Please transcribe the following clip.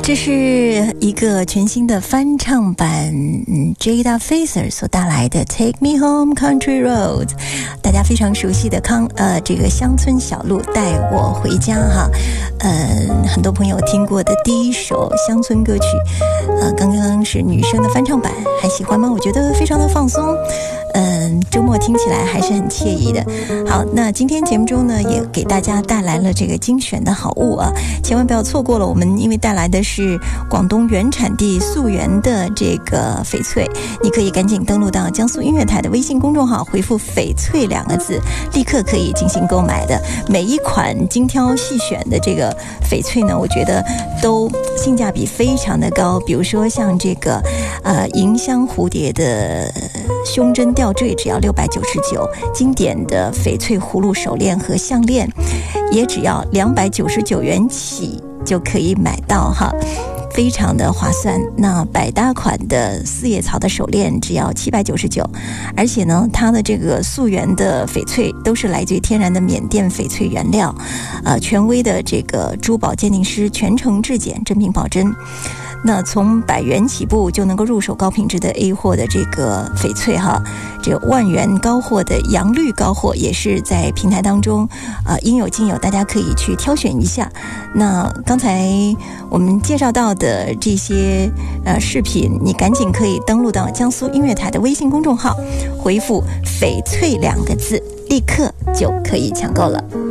这是一个全新的翻唱版Jada Fazer 所带来的 Take Me Home Country Roads， 大家非常熟悉的这个乡村小路带我回家哈。很多朋友听过的第一首乡村歌曲，刚刚是女生的翻唱版，还喜欢吗？我觉得非常的放松，周末听起来还是很惬意的。好，那今天节目中呢，也给大家带来了这个精选的好物啊，千万不要错过了。我们因为带来的是广东原产地溯源的这个翡翠，你可以赶紧登录到江苏音乐台的微信公众号，回复翡翠2个字，立刻可以进行购买的。每一款精挑细选的这个翡翠呢，我觉得都性价比非常的高。比如说像这个银香蝴蝶的胸针吊坠只要699，经典的翡翠葫芦手链和项链也只要299元起就可以买到哈，非常的划算。那百搭款的4叶草的手链只要799，而且呢，它的这个溯源的翡翠都是来自于天然的缅甸翡翠原料，权威的这个珠宝鉴定师全程质检，真品保真。那从100元起步就能够入手高品质的 A 货的这个翡翠哈，这个万元高货的洋绿高货也是在平台当中应有尽有，大家可以去挑选一下。那刚才我们介绍到的这些饰品，你赶紧可以登录到江苏音乐台的微信公众号，回复翡翠2个字，立刻就可以抢购了。